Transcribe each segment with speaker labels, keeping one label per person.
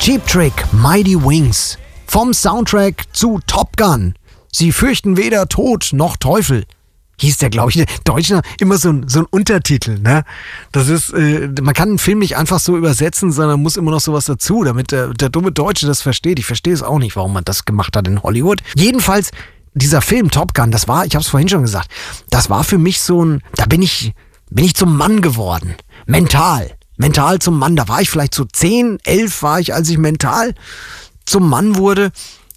Speaker 1: Cheap Trick, Mighty Wings. Vom Soundtrack zu Top Gun. Sie fürchten weder Tod noch Teufel. Hieß der, glaube ich, Deutscher immer so ein Untertitel, ne? Das ist, man kann einen Film nicht einfach so übersetzen, sondern muss immer noch sowas dazu, damit der dumme Deutsche das versteht. Ich verstehe es auch nicht, warum man das gemacht hat in Hollywood. Jedenfalls, dieser Film Top Gun, das war, ich habe es vorhin schon gesagt, das war für mich so ein, da bin ich zum Mann geworden. Mental zum Mann. Da war ich vielleicht so 10, 11 war ich, als ich mental zum Mann wurde.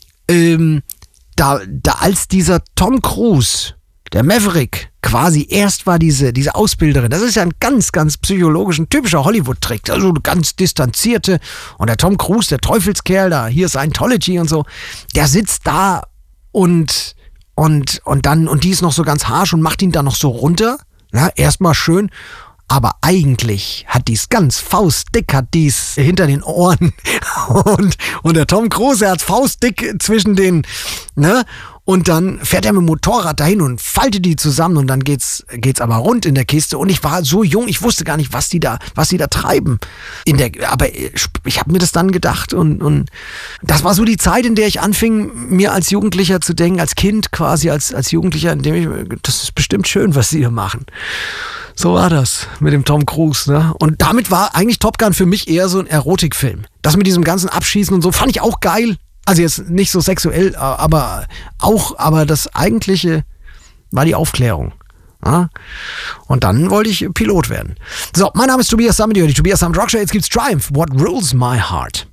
Speaker 1: Als dieser Tom Cruise, der Maverick, quasi erst war diese Ausbilderin. Das ist ja ein ganz, ganz psychologisch, ein typischer Hollywood-Trick. Also ganz distanzierte. Und der Tom Cruise, der Teufelskerl, da hier Scientology und so, der sitzt da und die ist noch so ganz harsch und macht ihn da noch so runter. Na, erstmal schön. Aber eigentlich hat die's ganz faustdick, hat die's hinter den Ohren. Und der Tom Cruise, er hat faustdick zwischen den, ne? Und dann fährt er mit dem Motorrad dahin und faltet die zusammen und dann geht's aber rund in der Kiste. Und ich war so jung, ich wusste gar nicht, was die da treiben. Aber ich habe mir das dann gedacht und das war so die Zeit, in der ich anfing, mir als Jugendlicher zu denken, als Kind quasi, als Jugendlicher, in dem das ist bestimmt schön, was sie hier machen. So war das mit dem Tom Cruise, ne? Und damit war eigentlich Top Gun für mich eher so ein Erotikfilm. Das mit diesem ganzen Abschießen und so fand ich auch geil. Also jetzt nicht so sexuell, aber das Eigentliche war die Aufklärung. Ja? Und dann wollte ich Pilot werden. So, mein Name ist Tobias Sammet, die Tobias Sammet Rockshow. Jetzt gibt's Triumph, What Rules My Heart.